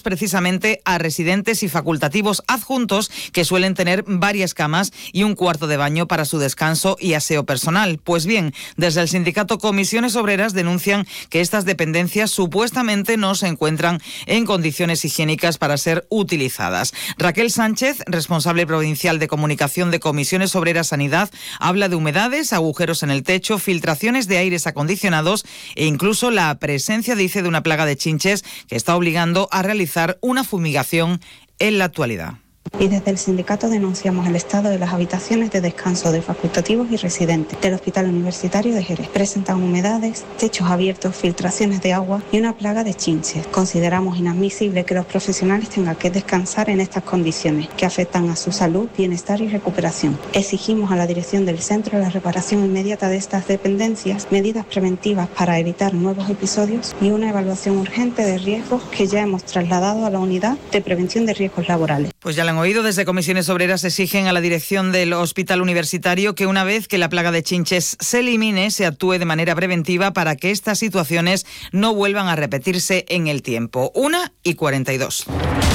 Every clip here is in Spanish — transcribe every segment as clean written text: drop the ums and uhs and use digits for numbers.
precisamente a residentes y facultativos adjuntos que suelen tener varias camas y un cuarto de baño para su descanso y aseo personal. Pues bien, desde el sindicato Comisiones Obreras denuncian que estas dependencias supuestamente no se encuentran en condiciones higiénicas para ser utilizadas. Raquel Sánchez, responsable provincial de comunicación de Comisiones Obreras Sanidad, habla de humedades, agujeros en el techo, filtraciones de aires acondicionados e incluso la presencia, dice, de una plaga de chinches que está obligando a realizar una fumigación en la actualidad. Y desde el sindicato denunciamos el estado de las habitaciones de descanso de facultativos y residentes del Hospital Universitario de Jerez. Presentan humedades, techos abiertos, filtraciones de agua y una plaga de chinches. Consideramos inadmisible que los profesionales tengan que descansar en estas condiciones que afectan a su salud, bienestar y recuperación. Exigimos a la dirección del centro la reparación inmediata de estas dependencias, medidas preventivas para evitar nuevos episodios y una evaluación urgente de riesgos que ya hemos trasladado a la unidad de prevención de riesgos laborales. Pues ya lo han oído, desde Comisiones Obreras exigen a la dirección del Hospital Universitario que una vez que la plaga de chinches se elimine, se actúe de manera preventiva para que estas situaciones no vuelvan a repetirse en el tiempo. 1:42.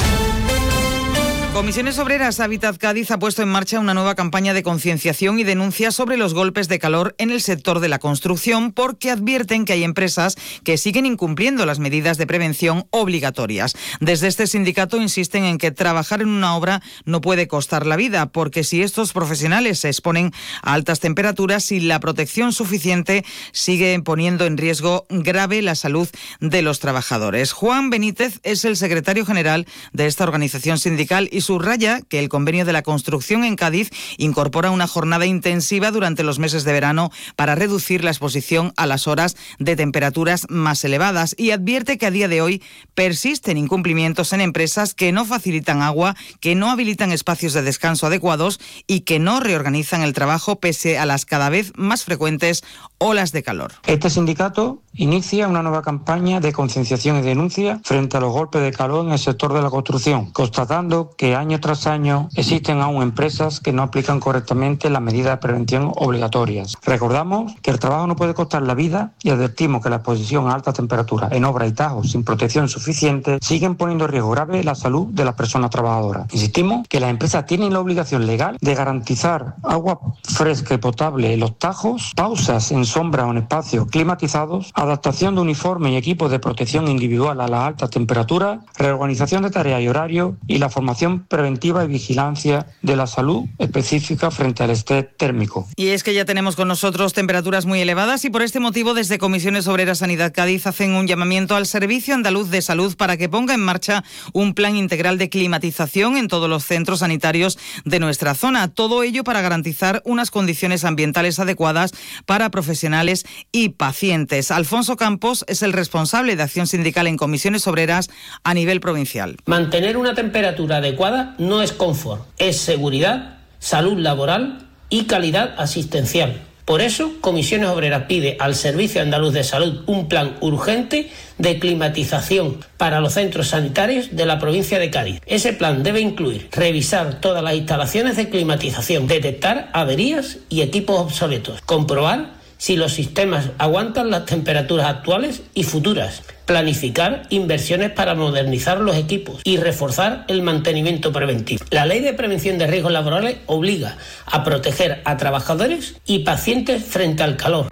Comisiones Obreras Hábitat Cádiz ha puesto en marcha una nueva campaña de concienciación y denuncia sobre los golpes de calor en el sector de la construcción, porque advierten que hay empresas que siguen incumpliendo las medidas de prevención obligatorias. Desde este sindicato insisten en que trabajar en una obra no puede costar la vida, porque si estos profesionales se exponen a altas temperaturas, sin la protección suficiente, sigue poniendo en riesgo grave la salud de los trabajadores. Juan Benítez es el secretario general de esta organización sindical y subraya que el convenio de la construcción en Cádiz incorpora una jornada intensiva durante los meses de verano para reducir la exposición a las horas de temperaturas más elevadas, y advierte que a día de hoy persisten incumplimientos en empresas que no facilitan agua, que no habilitan espacios de descanso adecuados y que no reorganizan el trabajo pese a las cada vez más frecuentes olas de calor. Este sindicato inicia una nueva campaña de concienciación y denuncia frente a los golpes de calor en el sector de la construcción, constatando que año tras año existen aún empresas que no aplican correctamente las medidas de prevención obligatorias. Recordamos que el trabajo no puede costar la vida y advertimos que la exposición a altas temperaturas en obras y tajos sin protección suficiente siguen poniendo en riesgo grave la salud de las personas trabajadoras. Insistimos que las empresas tienen la obligación legal de garantizar agua fresca y potable en los tajos, pausas en sombra o en espacios climatizados, adaptación de uniformes y equipos de protección individual a las altas temperaturas, reorganización de tareas y horarios y la formación preventiva y vigilancia de la salud específica frente al estrés térmico. Y es que ya tenemos con nosotros temperaturas muy elevadas y por este motivo desde Comisiones Obreras Sanidad Cádiz hacen un llamamiento al Servicio Andaluz de Salud para que ponga en marcha un plan integral de climatización en todos los centros sanitarios de nuestra zona. Todo ello para garantizar unas condiciones ambientales adecuadas para profesionales y pacientes. Alfonso Campos es el responsable de acción sindical en Comisiones Obreras a nivel provincial. Mantener una temperatura adecuada no es confort, es seguridad, salud laboral y calidad asistencial. Por eso, Comisiones Obreras pide al Servicio Andaluz de Salud un plan urgente de climatización para los centros sanitarios de la provincia de Cádiz. Ese plan debe incluir revisar todas las instalaciones de climatización, detectar averías y equipos obsoletos, comprobar si los sistemas aguantan las temperaturas actuales y futuras, planificar inversiones para modernizar los equipos y reforzar el mantenimiento preventivo. La Ley de Prevención de Riesgos Laborales obliga a proteger a trabajadores y pacientes frente al calor.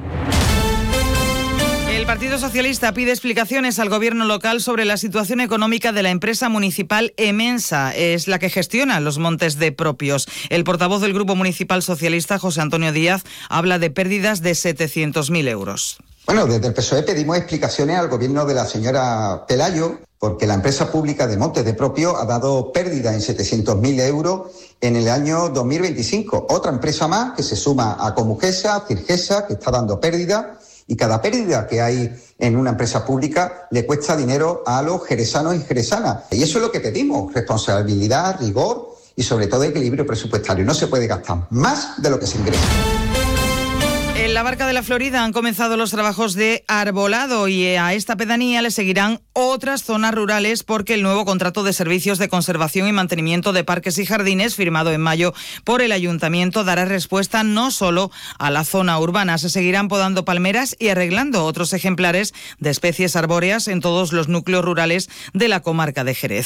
El Partido Socialista pide explicaciones al gobierno local sobre la situación económica de la empresa municipal Emensa. Es la que gestiona los montes de Propios. El portavoz del Grupo Municipal Socialista, José Antonio Díaz, habla de pérdidas de 700.000 euros. Bueno, desde el PSOE pedimos explicaciones al gobierno de la señora Pelayo, porque la empresa pública de Montes de Propio ha dado pérdida en 700.000 euros en el año 2025. Otra empresa más que se suma a Comugesa, Cirgesa, que está dando pérdida, y cada pérdida que hay en una empresa pública le cuesta dinero a los jerezanos y jerezanas. Y eso es lo que pedimos: responsabilidad, rigor y sobre todo equilibrio presupuestario. No se puede gastar más de lo que se ingresa. En la Barca de la Florida han comenzado los trabajos de arbolado y a esta pedanía le seguirán otras zonas rurales, porque el nuevo contrato de servicios de conservación y mantenimiento de parques y jardines, firmado en mayo por el Ayuntamiento, dará respuesta no solo a la zona urbana. Se seguirán podando palmeras y arreglando otros ejemplares de especies arbóreas en todos los núcleos rurales de la comarca de Jerez.